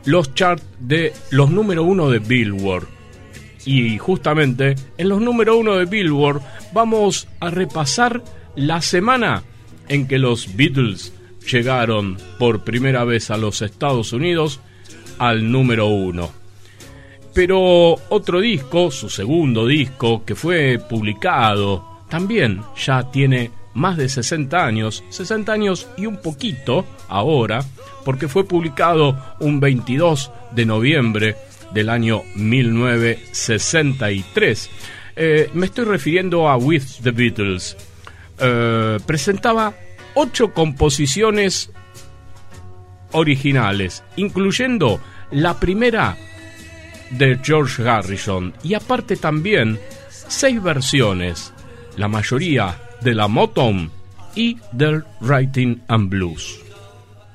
los charts de los número 1 de Billboard. Y justamente en los número 1 de Billboard vamos a repasar la semana en que los Beatles llegaron por primera vez a los Estados Unidos al número 1. Pero otro disco, su segundo disco, que fue publicado, también ya tiene más de 60 años y un poquito ahora, porque fue publicado un 22 de noviembre del año 1963. Me estoy refiriendo a With the Beatles. Presentaba 8 composiciones originales, incluyendo la primera de George Harrison, y aparte también 6 versiones, la mayoría de la Motown y del Rhythm and Blues.